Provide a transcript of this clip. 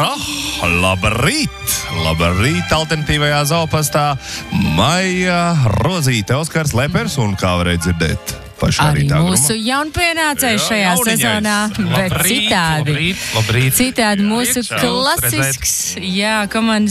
Labrīt! Labrīt, alternatīvajā zoopastā Maija Rozīte, Oskars Lepers un kā varēja dzirdēt pašā arī rītā mūsu jaunpienācējs šajā sezonā, bet citādi. Labrīt. Citādi mūsu klasisks, komandas